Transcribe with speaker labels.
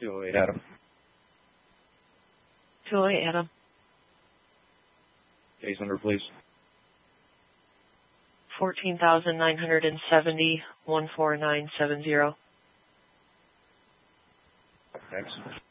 Speaker 1: 208 Adam.
Speaker 2: 208 Adam.
Speaker 1: Case number, please.
Speaker 2: 14,970 14970.
Speaker 1: Next.